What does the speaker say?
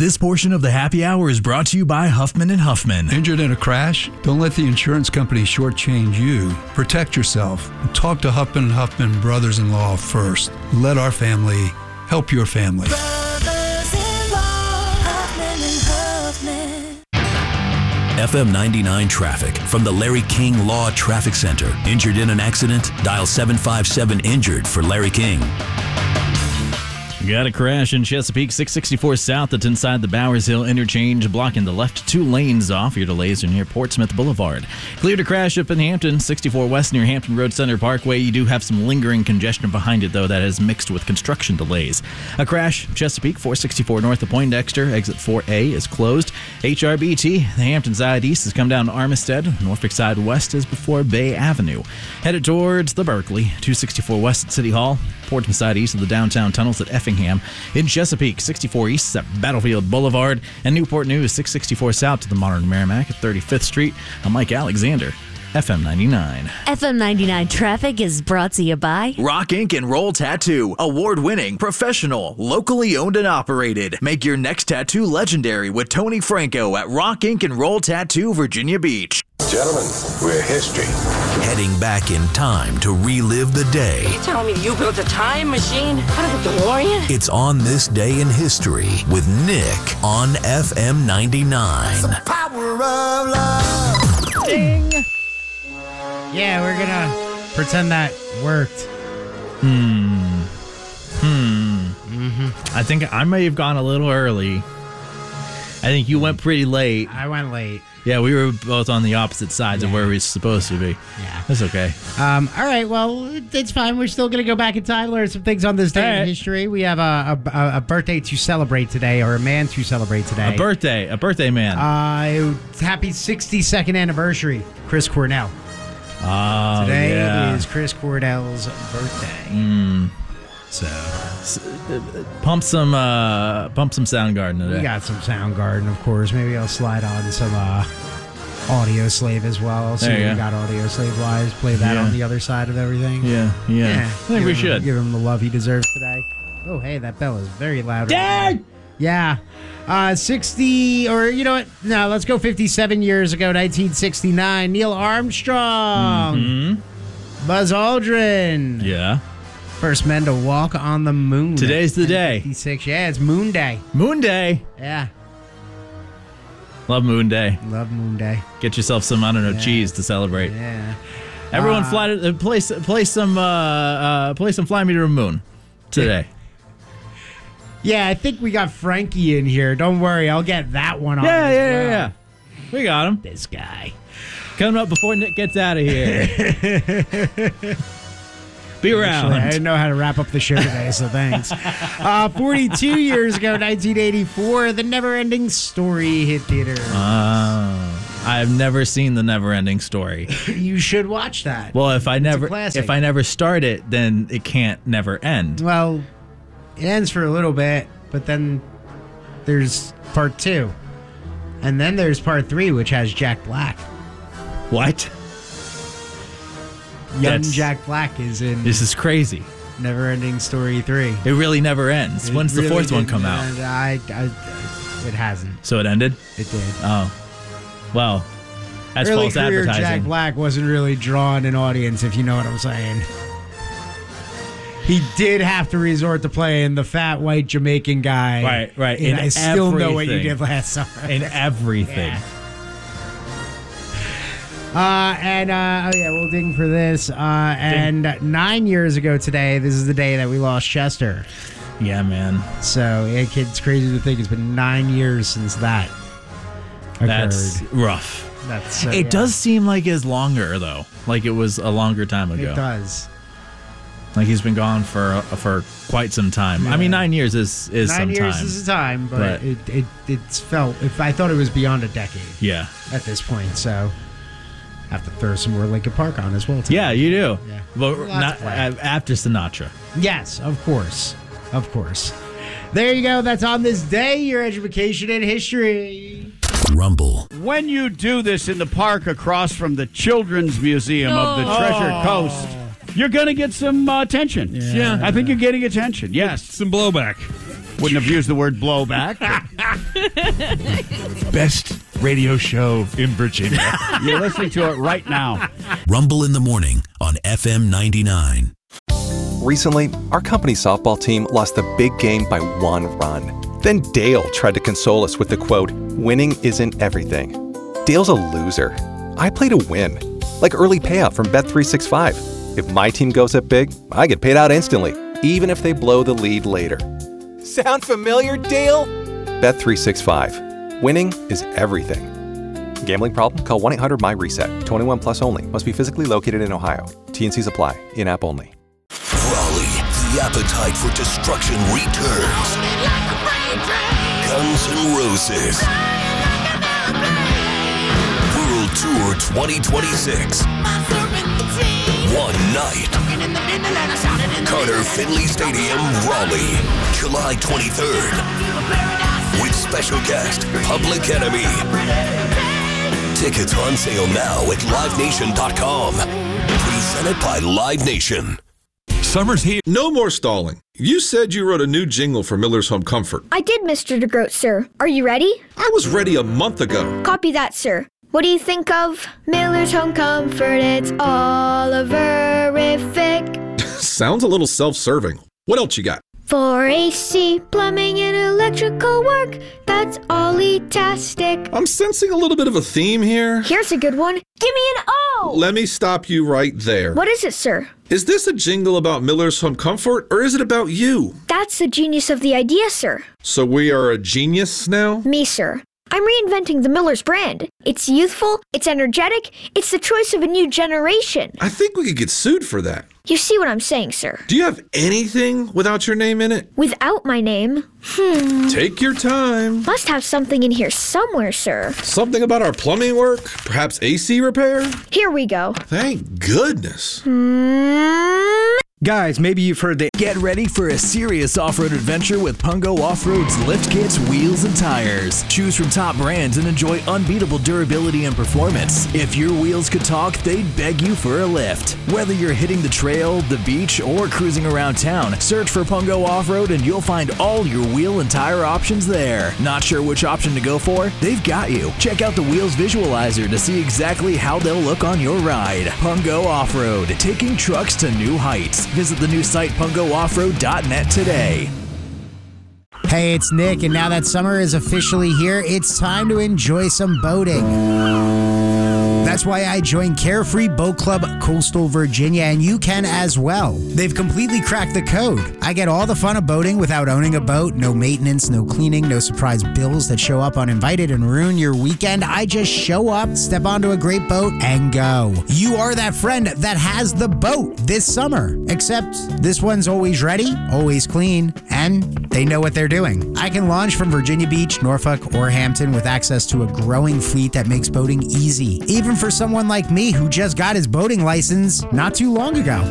This portion of the happy hour is brought to you by Huffman & Huffman. Injured in a crash? Don't let the insurance company shortchange you. Protect yourself and talk to Huffman & Huffman brothers-in-law first. Let our family help your family. FM 99 traffic from the Larry King Law Traffic Center. Injured in an accident? Dial 757-INJURED for Larry King. Got a crash in Chesapeake, 664 South. That's inside the Bowers Hill interchange, blocking the left 2 lanes off. Your delays are near Portsmouth Boulevard. Clear to crash up in Hampton, 64 West near Hampton Road Center Parkway. You do have some lingering congestion behind it, though, that is mixed with construction delays. A crash, Chesapeake, 464 North of Poindexter. Exit 4A is closed. HRBT, the Hampton side east has come down to Armistead. Norfolk side west is before Bay Avenue. Headed towards the Berkeley, 264 West at City Hall. Portsmouth side east of the downtown tunnels at Effingham. In Chesapeake, 64 east at Battlefield Boulevard. And Newport News, 664 south to the modern Merrimack at 35th Street. I'm Mike Alexander, FM 99. FM 99 traffic is brought to you by Rock Ink and Roll Tattoo. Award-winning, professional, locally owned and operated. Make your next tattoo legendary with Tony Franco at Rock Ink and Roll Tattoo, Virginia Beach. Gentlemen, we're history. Heading back in time to relive the day. Tell me you built a time machine out of a DeLorean? It's On This Day in History with Nick on FM 99. The power of love. Ding! Yeah, we're gonna pretend that worked. I think I may have gone a little early. I think you went pretty late. I went late. Yeah, we were both on the opposite sides of where we were supposed to be. Yeah. That's okay. All right, well, it's fine. We're still going to go back in time, learn some things on this day in history. We have a birthday to celebrate today, or a man to celebrate today. A birthday man. Happy 62nd anniversary, Chris Cornell. Today is Chris Cornell's birthday. So pump some Soundgarden today. we got some Soundgarden, of course. Maybe I'll slide on some Audio Slave as well. See what we got Audio Slave wise. Play that on the other side of everything. Yeah. I think we should give him the love he deserves today. Oh, hey, that bell is very loud. Dad! Right now. Yeah. 60, or you know what? No, let's go 57 years ago, 1969. Neil Armstrong. Buzz Aldrin. Yeah. First men to walk on the moon. Today's the day. 56. Yeah, it's Moon Day. Moon Day. Yeah. Love Moon Day. Love Moon Day. Get yourself some, cheese to celebrate. Yeah. Everyone play some Fly Me to the Moon today. Yeah, I think we got Frankie in here. Don't worry, I'll get that one on. Yeah. We got him. This guy. Coming up before Nick gets out of here. Be around. Actually, I didn't know how to wrap up the show today, so thanks. 42 years ago, 1984, The Never-Ending Story hit theaters. I've never seen The Never-Ending Story. You should watch that. Well, if I never start it, then it can't never end. Well, it ends for a little bit, but then there's part 2. And then there's part 3, which has Jack Black. What? Young Jack Black is in. This is crazy. Never-Ending Story 3. It really never ends. When's the fourth one come out? It hasn't. So it ended? It did. Oh. Well, that's early false career advertising. Jack Black wasn't really drawing an audience, if you know what I'm saying. He did have to resort to playing the fat white Jamaican guy. Right. And I still know what you did last summer. In everything. Yeah. We'll ding for this. And 9 years ago today, this is the day that we lost Chester. Yeah, man. So it's crazy to think it's been 9 years since that occurred. That's rough. It does seem like it's longer, though. Like it was a longer time ago. It does. Like he's been gone for quite some time. Yeah. I mean, 9 years is some time. 9 years is a time, but it's felt. I thought it was beyond a decade. Yeah. At this point, so have to throw some more Linkin Park on as well. Today. Yeah, you do. Yeah. But not after Sinatra. Yes, of course. There you go. That's On This Day, your education in history. Rumble. When you do this in the park across from the Children's Museum of the Treasure Coast, you're going to get some attention. Yeah. I think you're getting attention. Yes. Some blowback. Wouldn't have used the word blowback. Best radio show in Virginia. You're listening to it right now. Rumble in the Morning on FM 99. Recently, our company softball team lost the big game by 1 run. Then Dale tried to console us with the quote, "Winning isn't everything." Dale's a loser. I play to win. Like early payout from Bet365. If my team goes up big, I get paid out instantly, even if they blow the lead later. Sound familiar, Dale? Bet365. Winning is everything. Gambling problem? Call 1-800-MY-RESET. 21 plus only. Must be physically located in Ohio. T&Cs apply. In-app only. Raleigh, the appetite for destruction returns. Guns N' Roses. World Tour 2026. One night. Carter Finley Stadium, Raleigh. July 23rd. With special guest, Public Enemy. Tickets on sale now at LiveNation.com. Presented by Live Nation. Summer's here. No more stalling. You said you wrote a new jingle for Miller's Home Comfort. I did, Mr. DeGroat, sir. Are you ready? I was ready a month ago. Copy that, sir. What do you think of Miller's Home Comfort? It's all-a-verific. Sounds a little self-serving. What else you got? For AC, plumbing, and electrical work, that's Ollie-tastic. I'm sensing a little bit of a theme here. Here's a good one. Give me an O! Let me stop you right there. What is it, sir? Is this a jingle about Miller's Home Comfort, or is it about you? That's the genius of the idea, sir. So we are a genius now? Me, sir. I'm reinventing the Miller's brand. It's youthful, it's energetic, it's the choice of a new generation. I think we could get sued for that. You see what I'm saying, sir? Do you have anything without your name in it? Without my name? Take your time. Must have something in here somewhere, sir. Something about our plumbing work? Perhaps AC repair? Here we go. Thank goodness. Guys, maybe you've heard that. Get ready for a serious off-road adventure with Pungo Off-Road's lift kits, wheels, and tires. Choose from top brands and enjoy unbeatable durability and performance. If your wheels could talk, they'd beg you for a lift. Whether you're hitting the trail, the beach, or cruising around town, search for Pungo Off-Road and you'll find all your wheel and tire options there. Not sure which option to go for? They've got you. Check out the Wheels Visualizer to see exactly how they'll look on your ride. Pungo Off-Road, taking trucks to new heights. Visit the new site pungooffroad.net today. Hey, it's Nick, and now that summer is officially here, it's time to enjoy some boating. That's why I joined Carefree Boat Club Coastal Virginia, and you can as well. They've completely cracked the code. I get all the fun of boating without owning a boat. No maintenance, no cleaning, no surprise bills that show up uninvited and ruin your weekend. I just show up, step onto a great boat, and go. You are that friend that has the boat this summer. Except this one's always ready, always clean, and they know what they're doing. I can launch from Virginia Beach, Norfolk, or Hampton with access to a growing fleet that makes boating easy. Even for someone like me who just got his boating license not too long ago.